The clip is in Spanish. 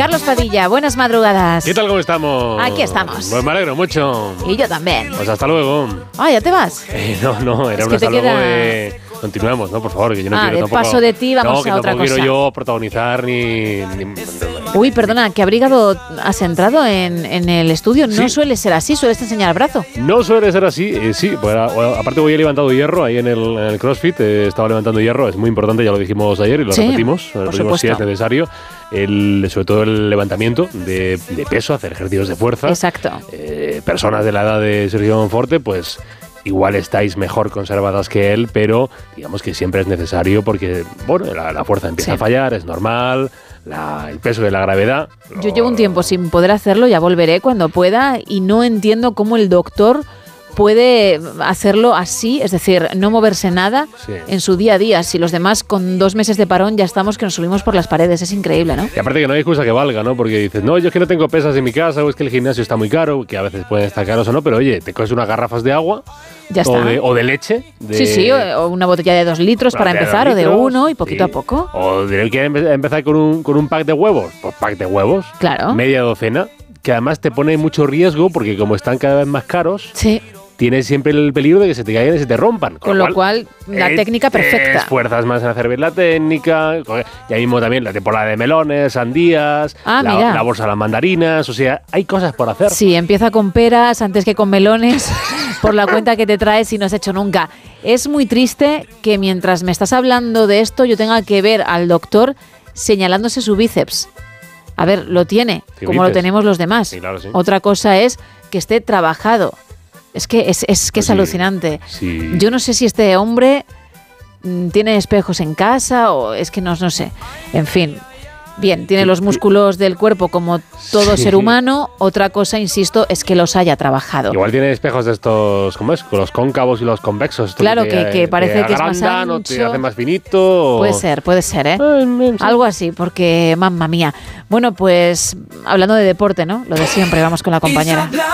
Carlos Padilla, buenas madrugadas. ¿Qué tal, cómo estamos? Aquí estamos. Pues me alegro mucho. Y yo también. Pues hasta luego. Ah, ¿ya te vas? No, era un hasta luego de... Continuamos, ¿no? Por favor, que yo no quiero tampoco... paso de ti vamos a otra cosa. No, que tampoco quiero yo protagonizar ni... Uy, perdona, ¿qué abrigado has entrado en el estudio? No suele ser así, sueles enseñar el brazo. No suele ser así, sí. Pues, aparte hoy he levantado hierro ahí en el CrossFit, estaba levantando hierro, es muy importante, ya lo dijimos ayer y lo repetimos. Lo repetimos si es necesario. Sobre todo el levantamiento de peso, hacer ejercicios de fuerza. Exacto. Personas de la edad de Sergio Monforte, pues... Igual estáis mejor conservadas que él, pero digamos que siempre es necesario porque, bueno, la fuerza empieza a fallar, es normal, el peso de la gravedad. Yo llevo un tiempo sin poder hacerlo, ya volveré cuando pueda y no entiendo cómo el doctor puede hacerlo así, es decir, no moverse nada en su día a día. Si los demás con 2 meses de parón ya estamos que nos subimos por las paredes, es increíble, ¿no? Y aparte que no hay excusa que valga, ¿no? Porque dices, no, yo es que no tengo pesas en mi casa o es que el gimnasio está muy caro, que a veces pueden estar caros o no, pero oye, te coges unas garrafas de agua ya está. O de leche. Sí, o una botella de 2 litros para empezar, o de 1 y poquito a poco. O que empezar con un pack de huevos, pues pack de huevos, claro, media docena, que además te pone mucho riesgo porque como están cada vez más caros... Sí. Tienes siempre el peligro de que se te caigan y se te rompan. Con lo cual, la técnica perfecta. Te esfuerzas más en hacer bien la técnica. Ya mismo también la temporada de melones, sandías, la bolsa de las mandarinas. O sea, hay cosas por hacer. Sí, empieza con peras antes que con melones por la cuenta que te traes y no has hecho nunca. Es muy triste que mientras me estás hablando de esto yo tenga que ver al doctor señalándose su bíceps. A ver, lo tiene, como lo tenemos los demás. Sí, claro, sí. Otra cosa es que esté trabajado. Es que es alucinante. Sí. Yo no sé si este hombre tiene espejos en casa o es que no sé. En fin, bien, tiene los músculos del cuerpo como todo ser humano. Otra cosa, insisto, es que los haya trabajado. Igual tiene espejos de estos, ¿cómo es? Con los cóncavos y los convexos. Claro, que parece que es más ancho. O te hace más finito. Puede ser, ¿eh? Algo así, porque, mamma mía. Bueno, pues, hablando de deporte, ¿no? Lo de siempre, vamos con la compañera.